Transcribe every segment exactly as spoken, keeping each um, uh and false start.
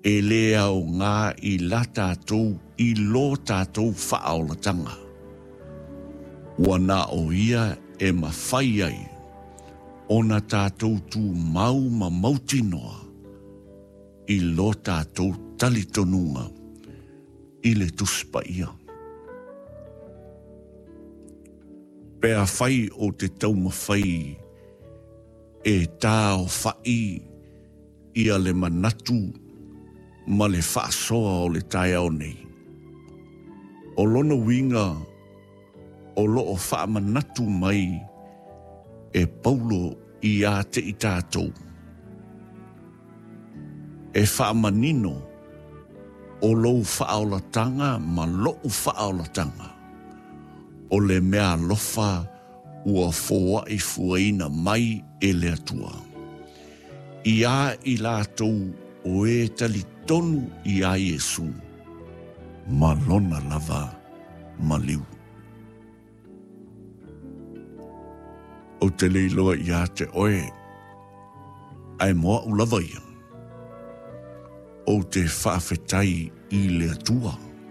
e lea o ngā i la tātou i lo tātou whaaolatanga. Ua nā o ia e mawhai ai, o na tātou tū mau ma mautinoa, i lo tātou talitonunga, i le tuspa ia. Pea whai o te tau mawhai, e tā o whai, ia le manatu, ma le whaasoa o le tai au nei. O lona winga, o lo o wha manatu mai, e paulo i a te i tātou. E wha manino, o lou whaolatanga, ma lou whaolatanga. O le mea lofa, ua fōa i fuaina mai e le atua. I a i lātou o e tali tonu i a Iesu, ma lona lava ma liu. O te leiloa i a te oe, ai moa u lava ia. O te whaafetai i le atua.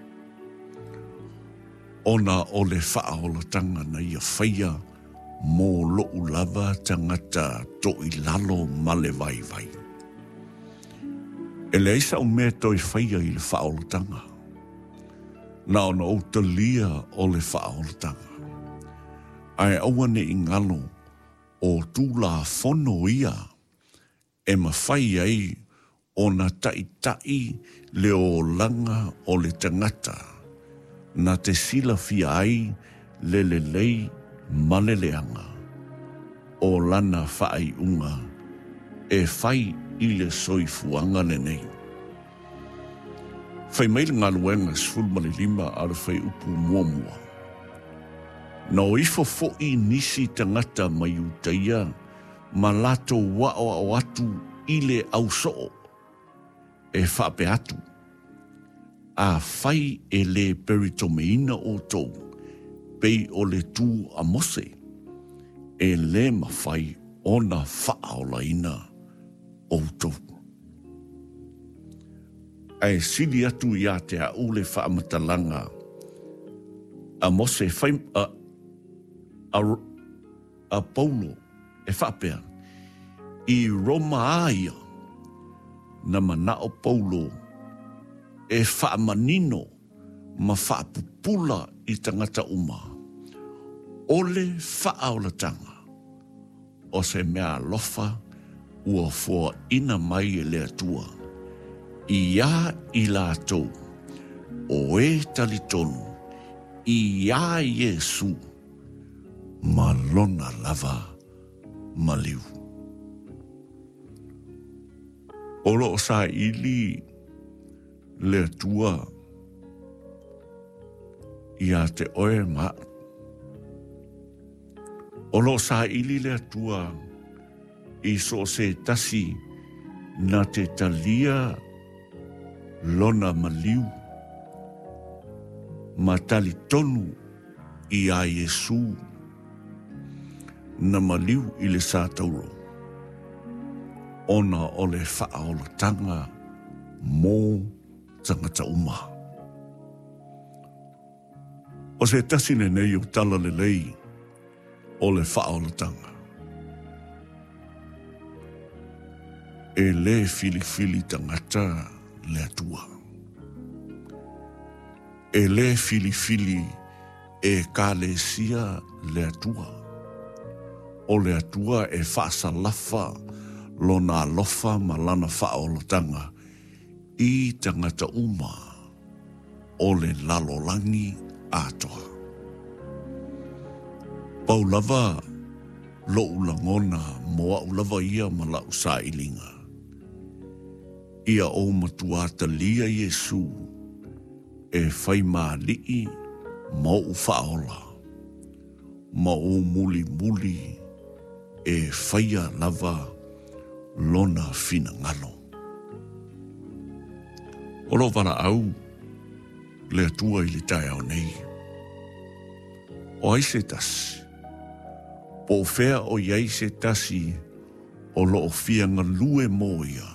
Ona o le whaaolatanga na ia whaia, mō loo lava tangata to i lalo ma le vai vai. E le isa o mea toi whaia i le whaolatanga. Na ona o te lia o le whaolatanga. Ai awane i ngalo o tūla whono ia, e ma whai ai o na tai tai le o langa o le tangata, na te sila fia ai le le lei ma le leanga, o lana whai unga, e whai i le soifuanga le nei. Whai maile ngā luenga sfulma le lima ara whai upu mua mua. No ifo fo i nisi tangata mai utaia, ma lato wao o atu i le au soo, e whape atu. A whai e le peritomeina o tau, pei o le tū a mose, e le ma whai o na whaolaina o tau. Ai sili atu i a te a ule whaamatalanga, a mose whai, a, a, a Paulo e whapea, i Roma aia, na mana o Paulo, e whaamanino ma whaapupula i tangata uma. Ole whaaulatanga, o se mea lofa ua fua ina mai e lea tua. I a i lātou, o e talitonu, i a Iesu, ma lona lava ma liu. Olo o sa ili le tua i a te oe ma. Olo sa ili le tua i so se tasi na te talia lona maliu ma tali tonu i a Iesu na maliu i le sa tauro. Ona o le whaolatanga mō tangata uma. O se tasine nei o tala le lei o le whaolatanga. E le fili fili tangata le atua. E le fili fili e kālesia le atua. O le atua e whaasalafa lona alofa ma lana whaolatanga i tangata uma o le lalolangi atoa. Pau lava lo ulangona moa ulava ia ma lau sa ilinga. Ia o matuata lia Iesu e whai maalii ma u whaola. Ma o muli muli e whaia lava lona fina ngalo. Olo vara au, le atua i le tae au nei. O aise tasi, po fea o iai se tasi, o lo o fianga lue moia,